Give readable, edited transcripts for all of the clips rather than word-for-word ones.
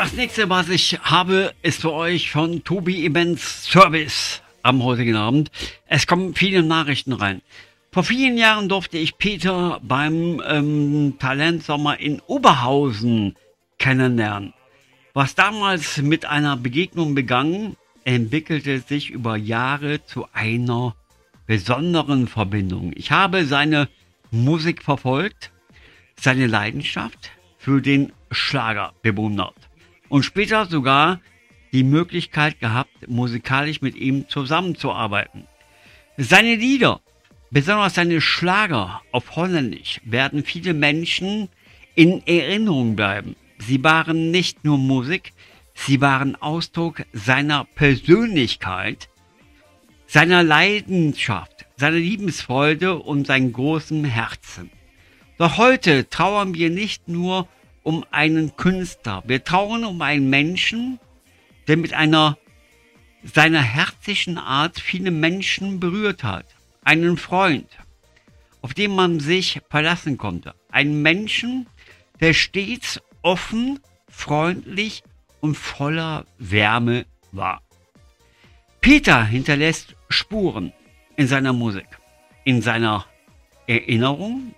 Das nächste, was ich habe, ist für euch von Tobi Events Service am heutigen Abend. Es kommen viele Nachrichten rein. Vor vielen Jahren durfte ich Peter beim Talentsommer in Oberhausen kennenlernen. Was damals mit einer Begegnung begann, entwickelte sich über Jahre zu einer besonderen Verbindung. Ich habe seine Musik verfolgt, seine Leidenschaft für den Schlager bewundert und später sogar die Möglichkeit gehabt, musikalisch mit ihm zusammenzuarbeiten. Seine Lieder, besonders seine Schlager auf Holländisch, werden viele Menschen in Erinnerung bleiben. Sie waren nicht nur Musik, sie waren Ausdruck seiner Persönlichkeit, seiner Leidenschaft, seiner Liebensfreude und seinem großen Herzen. Doch heute trauern wir nicht nur um einen Künstler, wir trauern um einen Menschen, der mit seiner herzlichen Art viele Menschen berührt hat. Einen Freund, auf den man sich verlassen konnte. Einen Menschen, der stets offen, freundlich und voller Wärme war. Peter hinterlässt Spuren in seiner Musik, in seiner Erinnerung,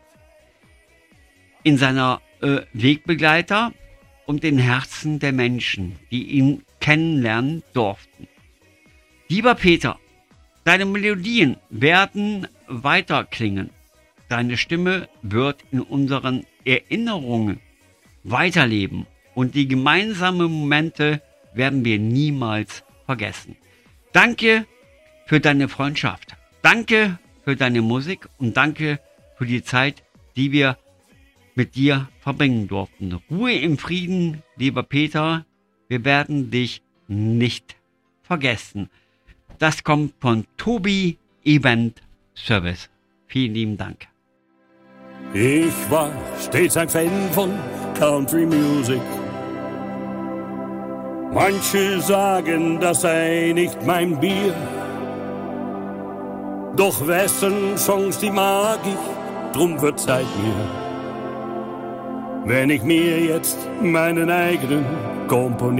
in seiner Wegbegleiter und den Herzen der Menschen, die ihn kennenlernen durften. Lieber Peter, deine Melodien werden weiter klingen. Deine Stimme wird in unseren Erinnerungen weiterleben und die gemeinsamen Momente werden wir niemals vergessen. Danke für deine Freundschaft. Danke für deine Musik und danke für die Zeit, die wir mit dir verbringen durften. Ruhe im Frieden, lieber Peter. Wir werden dich nicht vergessen. Das kommt von Tobi Event Service. Vielen lieben Dank. Ich war stets ein Fan von Country Music. Manche sagen, das sei nicht mein Bier. Doch wessen Songs, die mag ich, drum wird Zeit mir, wenn ich mir jetzt meinen eigenen komponiere.